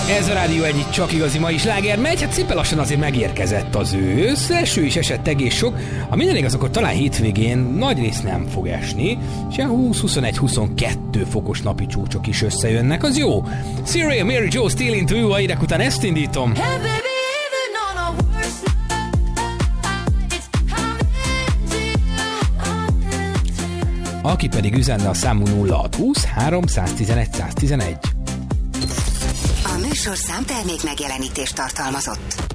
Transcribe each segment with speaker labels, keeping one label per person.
Speaker 1: Ez a rádió egyik csak igazi mai sláger megy, hát szépen lassan azért megérkezett az ősz, eső is esett egész sok, ha minden igaz, akkor talán hétvégén nagy rész nem fog esni, és ilyen 20-21-22 fokos napi csúcsok is összejönnek, az jó. Syria, Mary Jo, Still Into You, a hírek után ezt indítom.
Speaker 2: Hey, baby.
Speaker 1: Aki pedig üzenne a számú 0620 311 111.
Speaker 3: A műsorszám termék megjelenítést tartalmazott.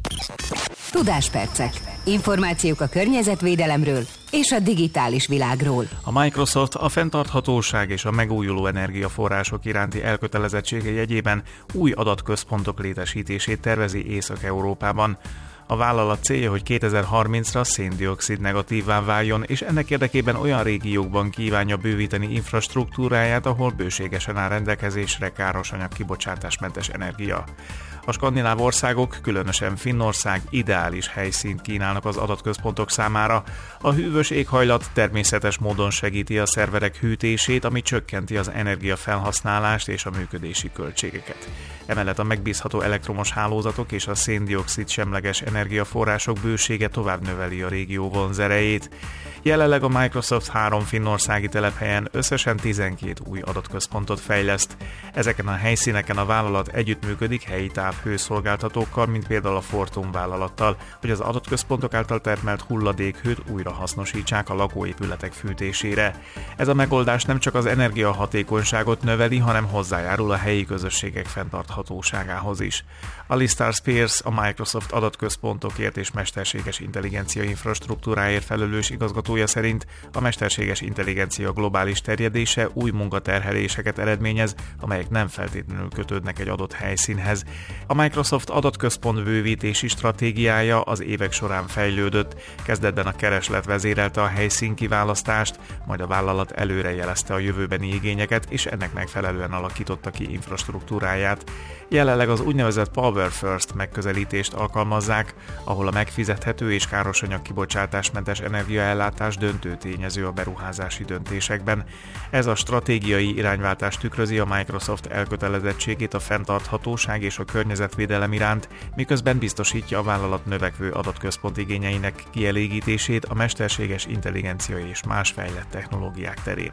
Speaker 4: Tudáspercek. Információk a környezetvédelemről és a digitális világról.
Speaker 5: A Microsoft a fenntarthatóság és a megújuló energiaforrások iránti elkötelezettsége jegyében új adatközpontok létesítését tervezi Észak-Európában. A vállalat célja, hogy 2030-ra szén-dioxid negatívvá váljon, és ennek érdekében olyan régiókban kívánja bővíteni infrastruktúráját, ahol bőségesen áll rendelkezésre károsanyag kibocsátásmentes energia. A skandináv országok, különösen Finnország ideális helyszínt kínálnak az adatközpontok számára. A hűvös éghajlat természetes módon segíti a szerverek hűtését, ami csökkenti az energiafelhasználást és a működési költségeket. Emellett a megbízható elektromos hálózatok és a szén-dioxid semleges energiaforrások bősége tovább növeli a régió vonzerejét. Jelenleg a Microsoft 3 finnországi telephelyen összesen 12 új adatközpontot fejleszt. Ezeken a helyszíneken a vállalat együttműködik helyi távhőszolgáltatókkal, mint például a Fortum vállalattal, hogy az adatközpontok által termelt hulladékhőt újra hasznosítsák a lakóépületek fűtésére. Ez a megoldás nem csak az energiahatékonyságot növeli, hanem hozzájárul a helyi közösségek fenntarthatóságához is. Alistair Spears, a Microsoft adatközpontokért és mesterséges intelligencia infrastruktúráért felelős igazgatója szerint a mesterséges intelligencia globális terjedése új munkaterheléseket eredményez, amelyek nem feltétlenül kötődnek egy adott helyszínhez. A Microsoft adatközpont bővítési stratégiája az évek során fejlődött, kezdetben a kereslet vezérelte a helyszín kiválasztást, majd a vállalat előre jelezte a jövőbeni igényeket, és ennek megfelelően alakította ki infrastruktúráját. Jelenleg az úgynevezett Power First megközelítést alkalmazzák, ahol a megfizethető és károsanyag kibocsátásmentes energiaellátás döntő tényező a beruházási döntésekben. Ez a stratégiai irányváltás tükrözi a Microsoft elkötelezettségét a fenntarthatóság és a környezetvédelem iránt, miközben biztosítja a vállalat növekvő adatközpont igényeinek kielégítését a mesterséges intelligencia és más fejlett technológiák terén.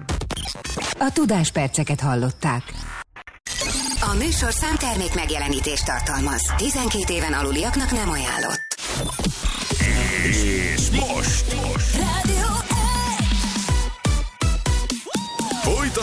Speaker 4: A tudásperceket hallották.
Speaker 3: A műsorszám termék megjelenítést tartalmaz. 12 éven aluliaknak nem ajánlott.
Speaker 6: És most!
Speaker 2: Rádió
Speaker 6: Folytatódik